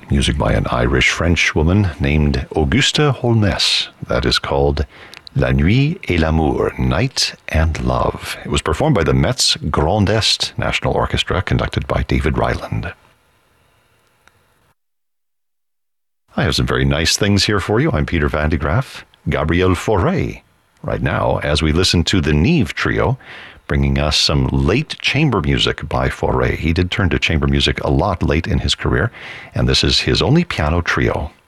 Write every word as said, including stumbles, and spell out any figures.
Music by an Irish-French woman named Augusta Holness. That is called La Nuit et l'Amour, Night and Love. It was performed by the Metz Grand Est National Orchestra, conducted by David Ryland. I have some very nice things here for you. I'm Peter Van de Graaff. Gabriel Fauré, right now, as we listen to the Neve Trio, bringing us some late chamber music by Fauré. He did turn to chamber music a lot late in his career, and this is his only piano trio.